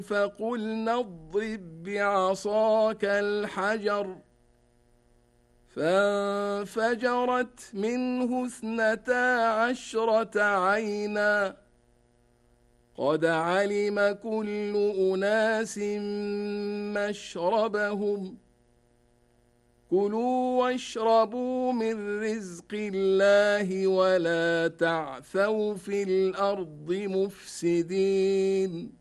فقلنا اضرب بعصاك الحجر فانفجرت منه 12 عينا قد علم كل أناس مشربهم كلوا واشربوا من رزق الله ولا تعثوا في الأرض مفسدين